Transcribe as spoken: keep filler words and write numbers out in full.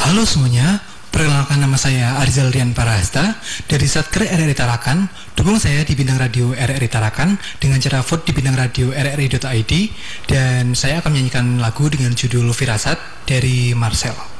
Halo semuanya, perkenalkan nama saya Arizal Rian Parahasta dari Satker R R I Tarakan. Dukung saya di bidang radio R R I Tarakan dengan cara vote di bidang radio r r i dot i d, dan saya akan menyanyikan lagu dengan judul Firasat dari Marcel.